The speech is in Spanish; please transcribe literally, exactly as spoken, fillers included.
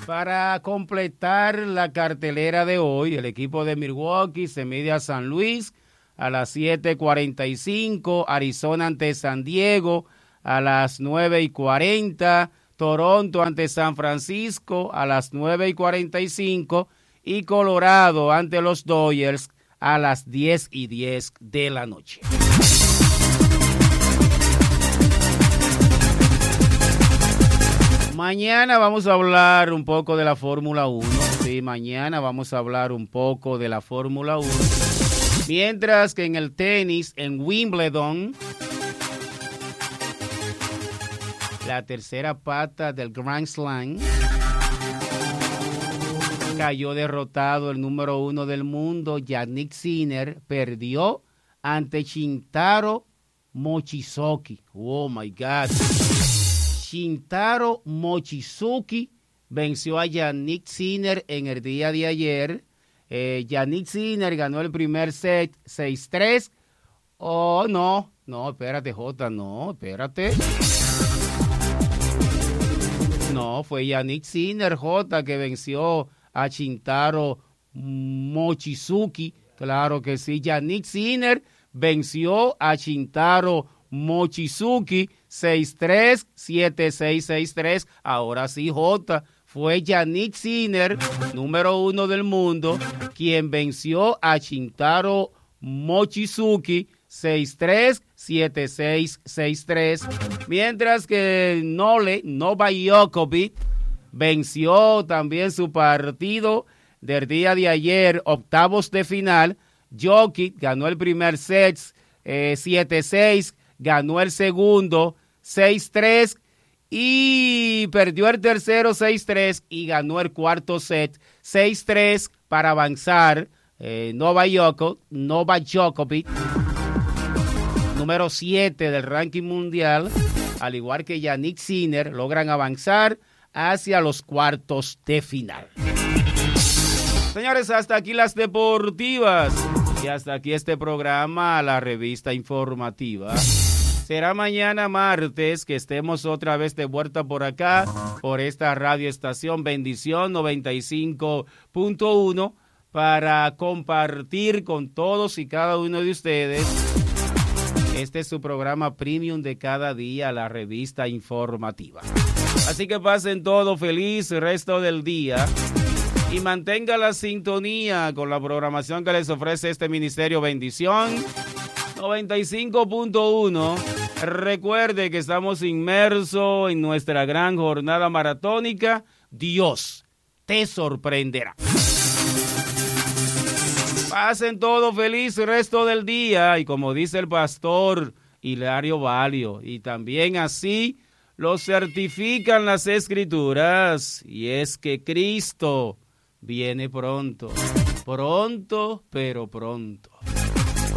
Para completar la cartelera de hoy, el equipo de Milwaukee se mide a San Luis a las siete cuarenta y cinco, Arizona ante San Diego a las nueve y cuarenta, Toronto ante San Francisco a las nueve y cuarenta y cinco y Colorado ante los Dodgers a las diez y diez de la noche. Mañana vamos a hablar un poco de la Fórmula uno. Sí, mañana vamos a hablar un poco de la Fórmula uno. Mientras que en el tenis, en Wimbledon, la tercera pata del Grand Slam, cayó derrotado el número uno del mundo, Jannik Sinner, perdió ante Shintaro Mochizuki. Oh my God. Shintaro Mochizuki venció a Jannik Sinner en el día de ayer. Eh, Jannik Sinner ganó el primer set seis tres. Oh, no, no, espérate, Jota, no, espérate. No, fue Jannik Sinner, Jota, que venció a Shintaro Mochizuki. Claro que sí, Jannik Sinner venció a Shintaro Mochizuki seis tres, siete seis, seis tres. Ahora sí, Jota, fue Jannik Sinner, número uno del mundo, quien venció a Shintaro Mochizuki seis tres, siete seis, seis tres. Mientras que Nole, Novak Djokovic, venció también su partido del día de ayer, octavos de final. Djokovic ganó el primer set eh, siete seis, ganó el segundo seis tres y perdió el tercero seis tres y ganó el cuarto set seis tres para avanzar. Eh, Novak Djokovic, Novak Djokovic, número siete del ranking mundial, al igual que Jannik Sinner, logran avanzar hacia los cuartos de final. Señores, hasta aquí las deportivas y hasta aquí este programa, la revista informativa. Será mañana martes que estemos otra vez de vuelta por acá, por esta radioestación Bendición noventa y cinco punto uno, para compartir con todos y cada uno de ustedes. Este es su programa premium de cada día, la revista informativa. Así que pasen todo feliz el resto del día y mantenga la sintonía con la programación que les ofrece este Ministerio Bendición noventa y cinco punto uno. Recuerde que estamos inmersos en nuestra gran jornada maratónica. Dios te sorprenderá. Pasen todo feliz el resto del día y como dice el pastor Hilario Valio, y también así lo certifican las Escrituras, y es que Cristo viene pronto, pronto, pero pronto.